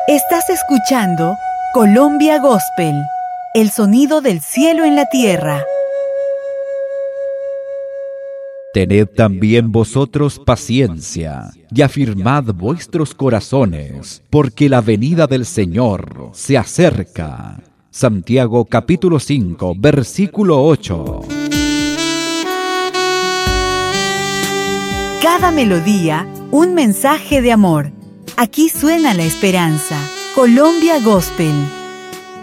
Estás escuchando Colombia Gospel, el sonido del cielo en la tierra. Tened también vosotros paciencia, y afirmad vuestros corazones, porque la venida del Señor se acerca. Santiago capítulo 5, versículo 8. Cada melodía, un mensaje de amor. Aquí suena la esperanza. Colombia Gospel.